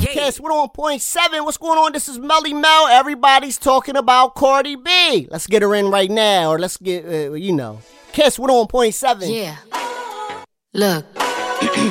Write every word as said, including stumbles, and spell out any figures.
Kiss one oh one point seven. What's going on? This is Melly Mel. Everybody's talking about Cardi B. Let's get her in right now, or let's get, uh, you know, Kiss one oh one point seven. Yeah. Look.